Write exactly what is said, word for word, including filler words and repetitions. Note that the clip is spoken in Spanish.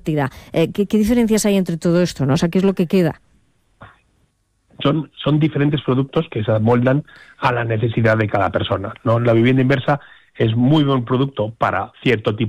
compartida. Eh, ¿qué, ¿Qué diferencias hay entre todo esto, ¿no? O sea, ¿qué es lo que queda? Son, son diferentes productos que se amoldan a la necesidad de cada persona, ¿no? La vivienda inversa es muy buen producto para cierto tipo